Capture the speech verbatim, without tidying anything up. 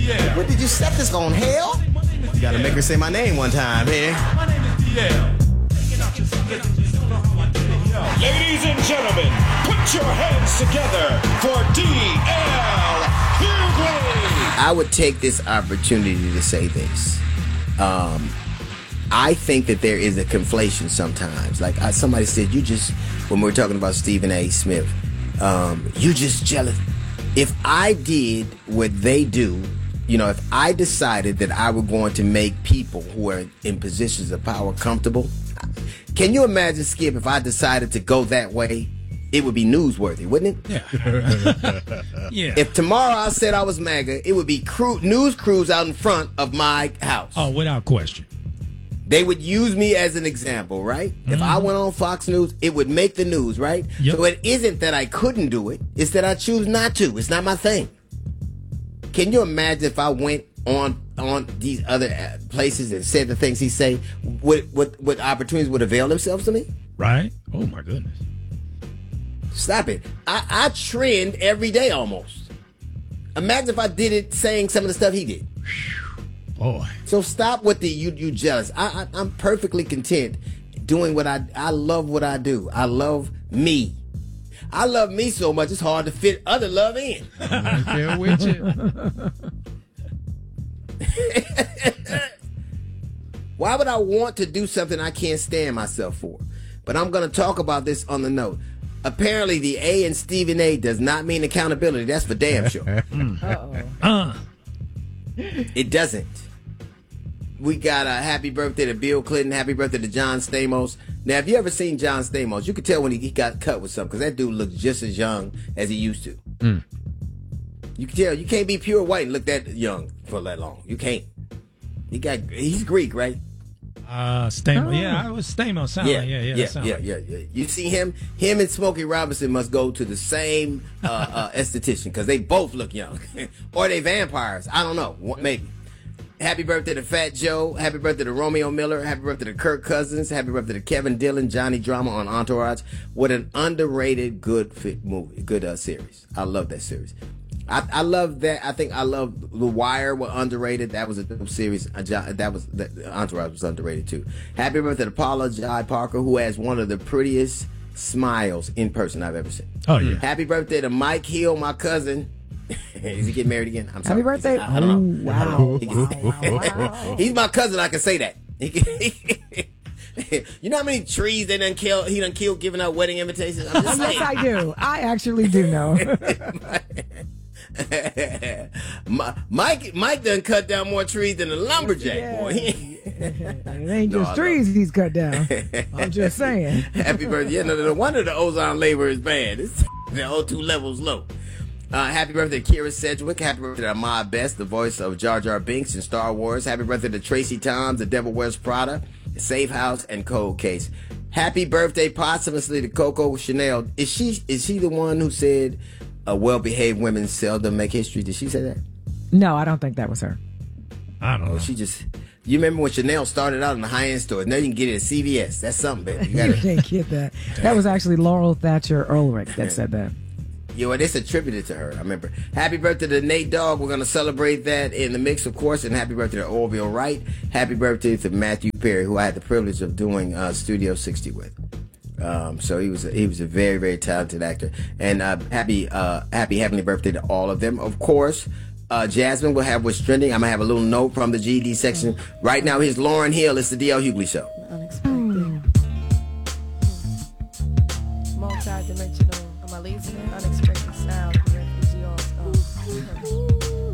D L. What did you set this on, hell? You gotta make her say my name one time, here. My name is D L. Ladies and gentlemen, put your hands together for D L Hughley. I would take this opportunity to say this. Um, I think that there is a conflation sometimes. Like I, somebody said, you just, when we were talking about Stephen A. Smith, um, you just jealous. If I did what they do, you know, if I decided that I were going to make people who are in positions of power comfortable, can you imagine, Skip, if I decided to go that way, it would be newsworthy, wouldn't it? Yeah. Yeah. If tomorrow I said I was MAGA, it would be crew, news crews out in front of my house. Oh, without question. They would use me as an example, right? Mm-hmm. If I went on Fox News, it would make the news, right? Yep. So it isn't that I couldn't do it. It's that I choose not to. It's not my thing. Can you imagine if I went on on these other places and said the things he say, what, what, what opportunities would avail themselves to me? Right. Oh, my goodness. Stop it. I, I trend every day almost. Imagine if I did it saying some of the stuff he did. Boy. So stop with the you you jealous. I, I I'm perfectly content doing what I I love what I do. I love me. I love me so much it's hard to fit other love in. I'm there with you. Why would I want to do something I can't stand myself for? But I'm going to talk about this on the note. Apparently, the A in Stephen A does not mean accountability. That's for damn sure. Uh-oh. Uh. It doesn't. We got a happy birthday to Bill Clinton. Happy birthday to John Stamos. Now, have you ever seen John Stamos? You could tell when he, he got cut with something because that dude looks just as young as he used to. Mm. You can tell. You can't be pure white and look that young for that long. You can't. He got. He's Greek, right? Uh, Stamos. Oh. Yeah, I was Stamos. Sound yeah, like, yeah, yeah, yeah, sound yeah, like. yeah, yeah. You see him. Him and Smokey Robinson must go to the same uh, uh, esthetician because they both look young, or they vampires. I don't know. Maybe. Happy birthday to Fat Joe. Happy birthday to Romeo Miller. Happy birthday to Kirk Cousins. Happy birthday to Kevin Dillon, Johnny Drama on Entourage. What an underrated, good fit movie, good uh, series. I love that series. I, I love that. I think I love The Wire. Was underrated. That was a dope series. That was that, Entourage was underrated too. Happy birthday to Paula Jai Parker, who has one of the prettiest smiles in person I've ever seen. Oh yeah. Happy birthday to Mike Hill, my cousin. Is he getting married again? I'm sorry. Happy birthday. I don't know. Wow. wow, wow. He's my cousin. I can say that. You know how many trees they done kill? He done killed giving out wedding invitations. I'm just yes, I do. I actually do know. Mike, Mike done cut down more trees than a lumberjack, yeah. boy. It ain't just no, trees he's cut down. I'm just saying. Happy birthday. Yeah, no, no wonder the ozone labor is bad. It's the O two levels low. Uh, happy birthday to Kira Sedgwick. Happy birthday to Ahmad Best, the voice of Jar Jar Binks in Star Wars. Happy birthday to Tracy Toms, The Devil Wears Prada, Safe House, and Cold Case. Happy birthday posthumously to Coco Chanel. Is she is she the one who said uh, well-behaved women seldom make history? Did she say that? No, I don't think that was her. I don't know. Oh, she just... You remember when Chanel started out in the high-end store? Now you can get it at C V S. That's something, baby. You, gotta... you can't get that. That was actually Laurel Thatcher Ulrich that said that. Yo, and it's attributed to her. I remember. Happy birthday to Nate Dogg. We're going to celebrate that in the mix, of course. And happy birthday to Orville Wright. Happy birthday to Matthew Perry, who I had the privilege of doing uh, Studio sixty with. Um, so he was a, he was a very, very talented actor. And uh, happy uh, happy heavenly birthday to all of them. Of course, uh, Jasmine will have what's trending. I'm going to have a little note from the G D section. Right now, here's Lauryn Hill. It's the D L Hughley Show. Unexpected. Mm. Multi-dimensional. Am I lazy? Unexpected sound.